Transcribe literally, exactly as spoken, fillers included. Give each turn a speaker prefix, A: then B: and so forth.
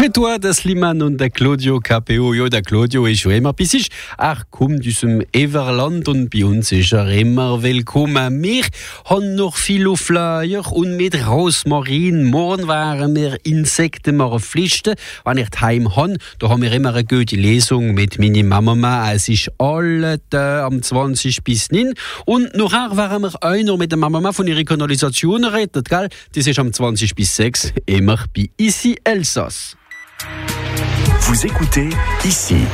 A: Et toi, das Liman und der Claudio K P O. Ja, der Claudio ist schon immer bis ich. Er kommt aus dem Everland und bei uns ist er immer willkommen. Wir haben noch viele Flyer und mit Rosmarin. Morgen wären wir Insekten machen Pflichten. Wenn ich daheim habe, da haben wir immer eine gute Lesung mit meiner Mama. Es ist alle da am zwanzig bis neun. Und nachher werden wir auch noch mit der Mama von ihrer Kanalisation reden, gell? Das ist am zwanzig bis sechs, immer bei Ici Elsass.
B: Vous écoutez Ici